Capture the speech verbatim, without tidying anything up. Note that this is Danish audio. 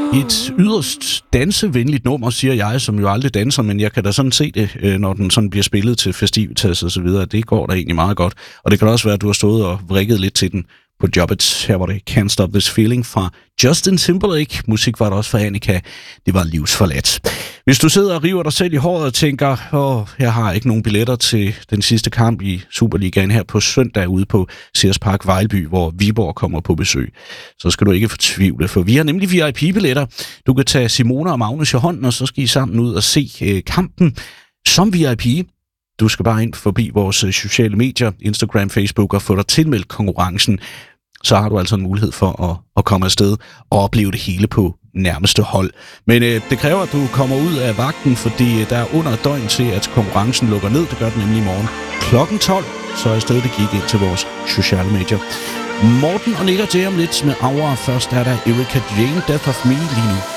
Et yderst dansevenligt nummer, siger jeg, som jo aldrig danser, men jeg kan da sådan se det, når den sådan bliver spillet til festivitas og så videre. Det går da egentlig meget godt. Og det kan også være, at du har stået og vrikket lidt til den på jobbet. Her var det Can't Stop This Feeling fra Justin Timberlake. Musik var der også fra Annika. Det var livsforladt. Hvis du sidder og river dig selv i håret og tænker, åh, jeg har ikke nogen billetter til den sidste kamp i Superligaen her på søndag ude på Sears Park Vejlby, hvor Viborg kommer på besøg, så skal du ikke fortvivle, for vi har nemlig V I P-billetter. Du kan tage Simona og Magnus i hånden, og så skal I sammen ud og se øh, kampen som V I P. Du skal bare ind forbi vores sociale medier, Instagram, Facebook, og få dig tilmeldt konkurrencen. Så har du altså en mulighed for at, at komme afsted og opleve det hele på nærmeste hold. Men øh, det kræver, at du kommer ud af vagten, fordi der er under et døgn til, at konkurrencen lukker ned. Det gør den nemlig i morgen klokken tolv. Så er stedet, det gik ind til vores sociale medier. Morten og Nick og Jay om lidt med Aura. Først er der Erika Jane, Death of Me lige nu.